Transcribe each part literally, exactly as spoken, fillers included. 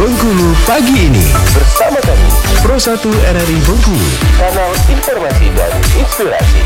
Bengkulu pagi ini bersama kami Pro satu R R I Bengkulu, kanal informasi dan inspirasi.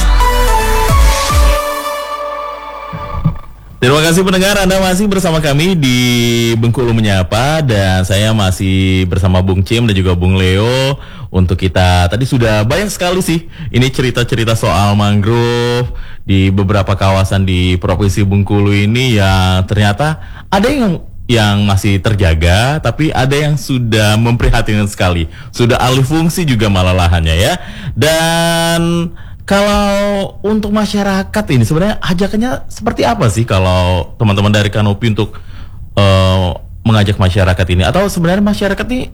Terima kasih pendengar, Anda masih bersama kami di Bengkulu Menyapa, dan saya masih bersama Bung Cim dan juga Bung Leo. Untuk kita tadi sudah banyak sekali sih ini cerita-cerita soal mangrove di beberapa kawasan di Provinsi Bengkulu ini yang ternyata ada yang yang masih terjaga, tapi ada yang sudah memprihatinkan sekali, sudah alih fungsi juga malah lahannya ya. Dan kalau untuk masyarakat ini sebenarnya ajakannya seperti apa sih kalau teman-teman dari Kanopi untuk uh, mengajak masyarakat ini? Atau sebenarnya masyarakat ini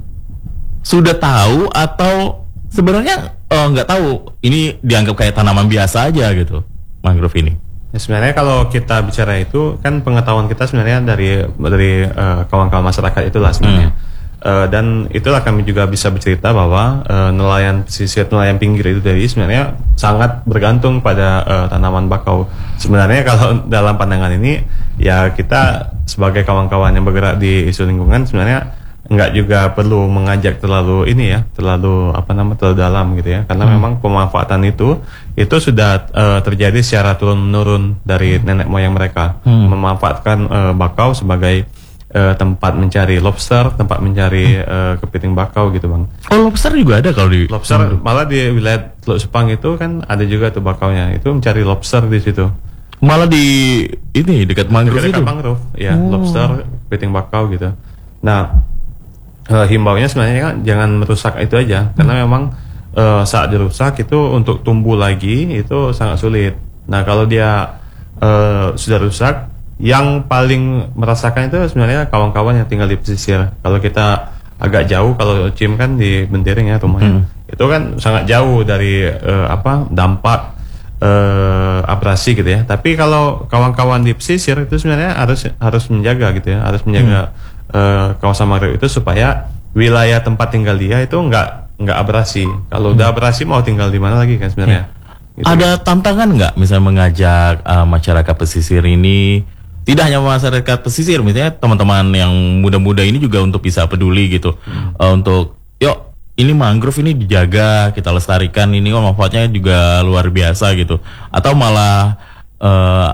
sudah tahu atau sebenarnya nggak uh, tahu, ini dianggap kayak tanaman biasa aja gitu, mangrove ini? Ya, sebenarnya kalau kita bicara itu kan pengetahuan kita sebenarnya dari dari uh, kawan-kawan masyarakat itulah sebenarnya. Hmm. Uh, dan itulah kami juga bisa bercerita bahwa uh, nelayan pesisir, nelayan pinggir itu dari sebenarnya sangat bergantung pada uh, tanaman bakau. Sebenarnya kalau dalam pandangan ini ya kita sebagai kawan-kawan yang bergerak di isu lingkungan sebenarnya nggak juga perlu mengajak terlalu ini ya, terlalu apa namanya terlalu dalam gitu ya, karena hmm. memang pemanfaatan itu itu sudah uh, terjadi secara turun-menurun dari nenek moyang mereka, hmm. memanfaatkan uh, bakau sebagai Uh, tempat mencari lobster, tempat mencari uh, kepiting bakau gitu bang. Oh, lobster juga ada kalau di lobster hmm. malah di wilayah Teluk Sepang itu kan ada juga tuh bakaunya, itu mencari lobster di situ. Malah di ini dekat mangrove dekat, itu. Dekat mangrove, ya oh. Lobster, kepiting bakau gitu. Nah, uh, himbaunya sebenarnya kan jangan merusak itu aja, hmm. karena memang uh, saat dirusak itu untuk tumbuh lagi itu sangat sulit. Nah kalau dia uh, sudah rusak, yang paling merasakan itu sebenarnya kawan-kawan yang tinggal di pesisir. Kalau kita agak jauh, kalau Cim kan di Bentiring ya rumahnya, hmm. itu kan sangat jauh dari uh, apa dampak uh, abrasi gitu ya. Tapi kalau kawan-kawan di pesisir itu sebenarnya harus harus menjaga gitu ya, harus menjaga hmm. uh, kawasan mangrove itu supaya wilayah tempat tinggal dia itu nggak nggak abrasi. Kalau hmm. udah abrasi mau tinggal di mana lagi kan sebenarnya. Hmm. Gitu. Ada tantangan nggak misalnya mengajak uh, masyarakat pesisir ini? Tidak hanya masyarakat pesisir, misalnya teman-teman yang muda-muda ini juga untuk bisa peduli gitu, hmm. uh, untuk yuk ini mangrove ini dijaga, kita lestarikan, ini oh, manfaatnya juga luar biasa gitu, atau malah uh,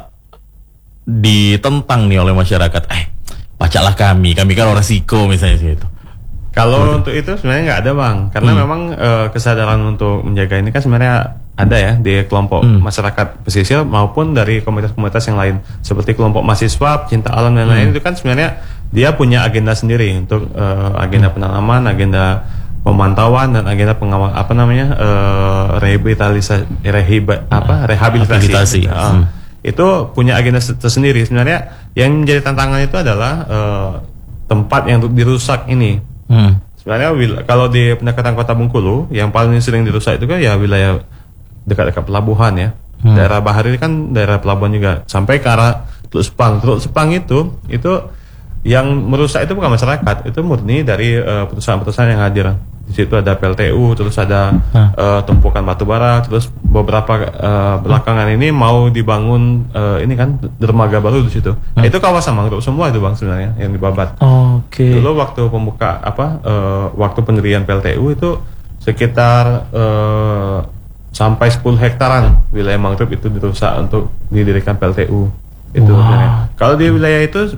ditentang nih oleh masyarakat, eh pajaklah kami, kami kan orang resiko misalnya gitu. Kalau hmm. untuk itu sebenarnya nggak ada bang, karena hmm. memang uh, kesadaran untuk menjaga ini kan sebenarnya ada ya di kelompok hmm. masyarakat pesisir maupun dari komunitas-komunitas yang lain seperti kelompok mahasiswa cinta alam dan lain-lain. hmm. Itu kan sebenarnya dia punya agenda sendiri untuk uh, agenda hmm. penanaman, agenda pemantauan dan agenda pengawal apa namanya uh, rehabilitasi rehab, apa rehabilitasi. Uh, hmm. Itu punya agenda tersendiri. Sebenarnya yang menjadi tantangan itu adalah uh, tempat yang dirusak ini. Hmm. Sebenarnya kalau di pendekatan Kota Bengkulu yang paling sering dirusak itu kan ya wilayah dekat-dekat pelabuhan ya. Hmm. Daerah Bahari ini kan daerah pelabuhan juga sampai ke arah Teluk Sepang. Teluk Sepang itu itu yang merusak itu bukan masyarakat, itu murni dari uh, perusahaan-perusahaan yang hadir. Di situ ada P L T U, terus ada hmm. uh, tumpukan batu bara, terus beberapa uh, belakangan ini mau dibangun uh, ini kan dermaga baru di situ. Hmm. Nah, itu kawasan mangrove semua itu bang sebenarnya yang dibabat. Oh, Oke. Okay. Dulu waktu pembuka apa uh, waktu pendirian P L T U itu sekitar uh, sampai sepuluh hektaran wilayah mangrove itu dirusak untuk didirikan P L T U itu. Wow. Kalau di wilayah itu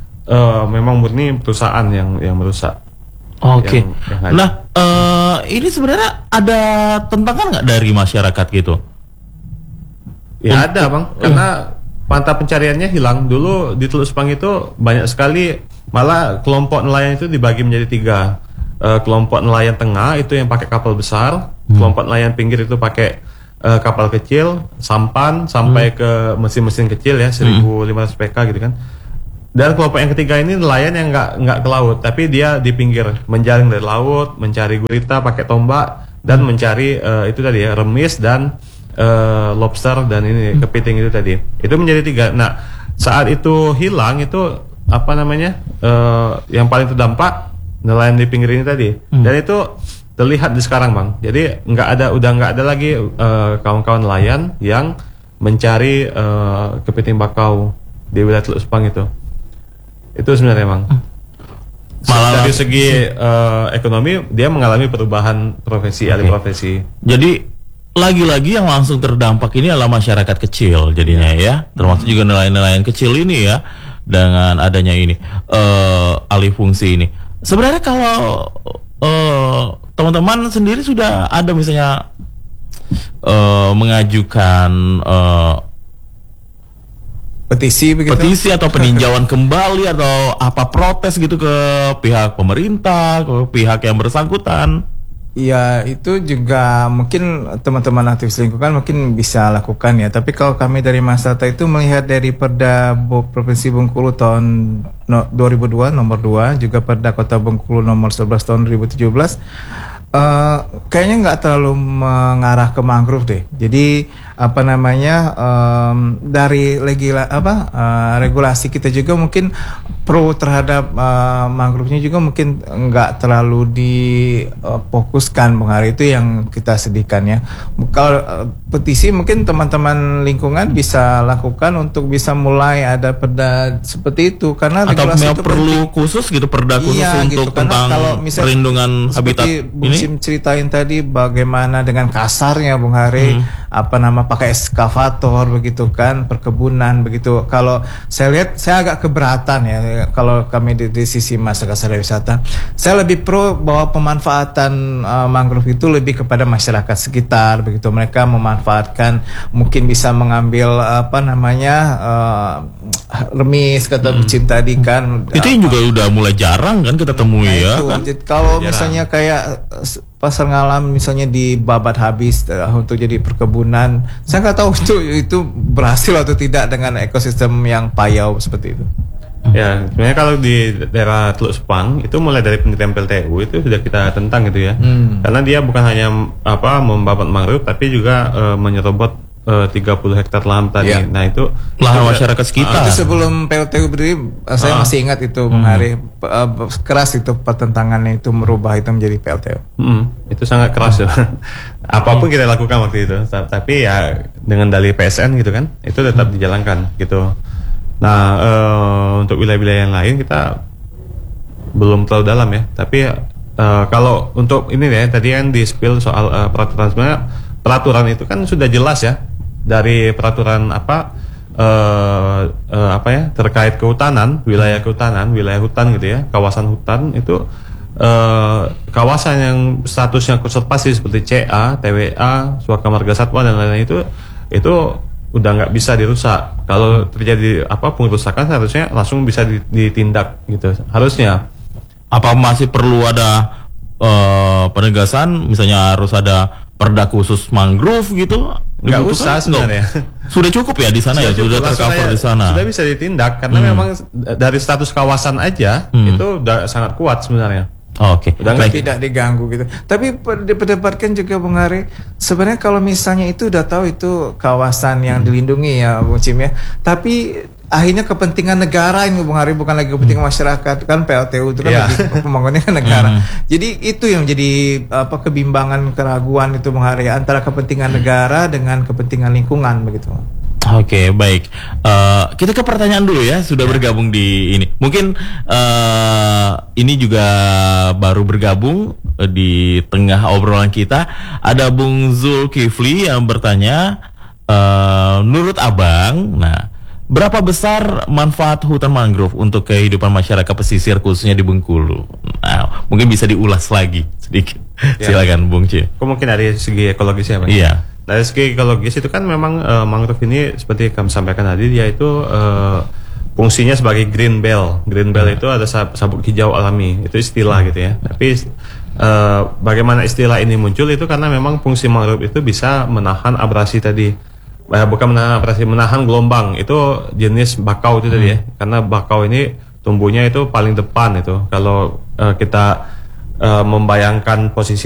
uh, memang murni perusahaan yang yang merusak. Oke. Okay. Nah, uh, ini sebenarnya ada tentangan nggak dari masyarakat gitu? Ya untuk, ada bang, karena mata pencariannya hilang. Dulu di Teluk Sepang itu banyak sekali, malah kelompok nelayan itu dibagi menjadi tiga. Uh, kelompok nelayan tengah itu yang pakai kapal besar, hmm. kelompok nelayan pinggir itu pakai uh, kapal kecil, sampan sampai hmm. ke mesin-mesin kecil ya seribu lima ratus P K gitu kan. Dan kelompok yang ketiga ini nelayan yang nggak nggak ke laut, tapi dia di pinggir menjaring dari laut, mencari gurita pakai tombak dan hmm. mencari uh, itu tadi ya remis dan uh, lobster dan ini hmm. kepiting itu tadi. Itu menjadi tiga. Nah saat itu hilang itu apa namanya uh, yang paling terdampak nelayan di pinggir ini tadi. Hmm. Dan itu terlihat di sekarang bang. Jadi nggak ada udah nggak ada lagi uh, kawan-kawan nelayan yang mencari uh, kepiting bakau di wilayah Teluk Sepang itu. Itu sebenarnya bang. Malah dari segi uh, ekonomi dia mengalami perubahan profesi, alih profesi. Jadi lagi-lagi yang langsung terdampak ini adalah masyarakat kecil jadinya ya, termasuk juga nelayan-nelayan kecil ini ya, dengan adanya ini uh, alih fungsi ini. Sebenarnya kalau uh, teman-teman sendiri sudah ada misalnya uh, mengajukan uh, petisi begitu, petisi atau peninjauan kembali atau apa protes gitu ke pihak pemerintah, ke pihak yang bersangkutan? Ya itu juga mungkin teman-teman aktivis lingkungan mungkin bisa lakukan ya. Tapi kalau kami dari Masata itu melihat dari Perda Provinsi Bengkulu tahun no, dua ribu dua nomor dua, juga Perda Kota Bengkulu nomor sebelas tahun dua ribu tujuh belas, uh, kayaknya nggak terlalu mengarah ke mangrove deh. Jadi apa namanya um, dari legila, apa uh, regulasi kita juga mungkin pro terhadap uh, mangrove-nya juga mungkin nggak terlalu difokuskan, uh, Bung Hari, itu yang kita sedihkan ya. Kalau uh, petisi mungkin teman-teman lingkungan bisa lakukan untuk bisa mulai ada perda seperti itu, karena atau regulasi itu perlu penting. khusus gitu perda khusus Iya, untuk gitu. Karena tentang kalau misal, perlindungan habitat seperti Bung ini. Sim ceritain tadi bagaimana dengan kasarnya Bung Hari, hmm. apa nama pakai eskavator begitu kan, perkebunan begitu. Kalau saya lihat, saya agak keberatan ya kalau kami di, di sisi masyarakat sadar wisata. Saya lebih pro bahwa pemanfaatan uh, mangrove itu lebih kepada masyarakat sekitar begitu. Mereka memanfaatkan, mungkin bisa mengambil apa namanya uh, remis kata Bu Cim tadi kan. Itu yang juga udah mulai jarang kan kita temui Nah, ya itu. kan. Jadi, kalau Jarang. misalnya kayak uh, pasar ngalam misalnya dibabat habis uh, untuk jadi perkebunan, saya nggak tahu itu itu berhasil atau tidak dengan ekosistem yang payau seperti itu. Ya, sebenarnya kalau di daerah Teluk Sepang itu mulai dari penelitian P L T U itu sudah kita tentang gitu ya. Hmm. Karena dia bukan hanya apa membabat mangrove tapi juga uh, menyerobot uh, tiga puluh hektar lahan tadi. Ya. Nah, itu Lahan itu- masyarakat sekitar. Itu sebelum P L T U berdiri, uh, saya Ah. masih ingat itu Bung Hari, uh, keras itu pertentangannya itu merubah itu menjadi P L T U. Mm, itu sangat keras ya. Apapun kita lakukan waktu itu, Ta- tapi ya dengan dalih P S N gitu kan, itu tetap dijalankan gitu. Nah, eh, untuk wilayah-wilayah yang lain kita belum terlalu dalam ya. Tapi eh, kalau untuk ini ya, tadi kan di spill soal eh, peraturan, sebenarnya peraturan itu kan sudah jelas ya dari peraturan apa eh, eh, apa ya terkait kehutanan, wilayah kehutanan, wilayah hutan gitu ya, kawasan hutan itu. Uh, kawasan yang statusnya konservasi seperti C A, T W A, Suaka Marga Satwa dan lain-lain itu itu udah nggak bisa dirusak. Kalau terjadi apa pengerusakan seharusnya langsung bisa ditindak gitu. Harusnya. Apa masih perlu ada uh, penegasan, misalnya harus ada perda khusus mangrove gitu? Nggak Dibutuhkan? usah sebenarnya. Nggak. Sudah cukup ya di sana ya, cukup, sudah langsung tercover aja, di sana. Sudah bisa ditindak karena memang dari status kawasan aja Hmm. itu udah sangat kuat sebenarnya. Oh, Oke. Udah Baik. Tidak diganggu gitu. Tapi per- diperdebatkan juga Bung Hari, sebenarnya kalau misalnya itu udah tahu itu kawasan yang dilindungi ya Bung Cim ya, tapi akhirnya kepentingan negara ini Bung Hari, bukan lagi kepentingan masyarakat kan. P L T U itu kan Iya. lagi pembangunannya kan negara. Hmm. Jadi itu yang jadi apa kebimbangan, keraguan itu Bung Hari, antara kepentingan negara dengan kepentingan lingkungan begitu. Oke, baik. Eh, kita ke pertanyaan dulu ya. Sudah bergabung di ini. Mungkin eh, ini juga baru bergabung eh, di tengah obrolan kita. Ada Bung Zulkifli yang bertanya, eh, menurut Abang, nah, berapa besar manfaat hutan mangrove untuk kehidupan masyarakat pesisir khususnya di Bengkulu? Nah, mungkin bisa diulas lagi sedikit. Ya. Silakan, Bung C. Kok mungkin dari segi ekologisnya Pak? Iya. Dari segi ekologis itu kan memang eh, mangrove ini seperti kami sampaikan tadi, dia itu eh, fungsinya sebagai green belt. Green belt itu ada sab- sabuk hijau alami, itu istilah gitu ya. Tapi eh, bagaimana istilah ini muncul itu karena memang fungsi mangrove itu bisa menahan abrasi tadi. Eh, bukan menahan abrasi, menahan gelombang. Itu jenis bakau itu tadi ya. Karena bakau ini tumbuhnya itu paling depan itu. Kalau eh, kita eh, membayangkan posisi